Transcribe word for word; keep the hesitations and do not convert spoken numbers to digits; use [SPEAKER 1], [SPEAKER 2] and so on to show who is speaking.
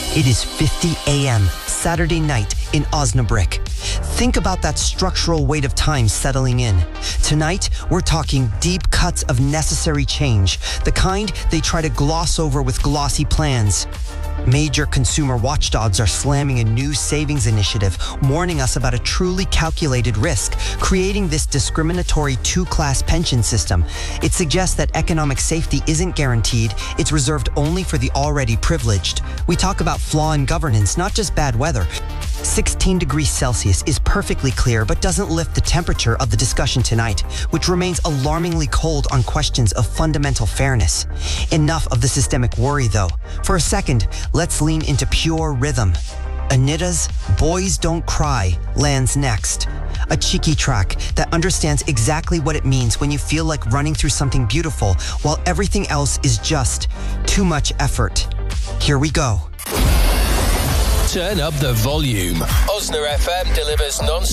[SPEAKER 1] It is fifty a.m. Saturday night in Osnabrück. Think about that structural weight of time settling in. Tonight, we're talking deep cuts of necessary change, the kind they try to gloss over with glossy plans. Major consumer watchdogs are slamming a new savings initiative, warning us about a truly calculated risk, creating this discriminatory two-class pension system. It suggests that economic safety isn't guaranteed, it's reserved only for the already privileged. We talk about flaw in governance, not just bad weather. sixteen degrees Celsius is perfectly clear but doesn't lift the temperature of the discussion tonight, which remains alarmingly cold on questions of fundamental fairness. Enough of the systemic worry, though. For a second, let's lean into pure rhythm. Anita's Boys Don't Cry lands next. A cheeky track that understands exactly what it means when you feel like running through something beautiful while everything else is just too much effort. Here we go.
[SPEAKER 2] Turn up the volume. Osna F M delivers non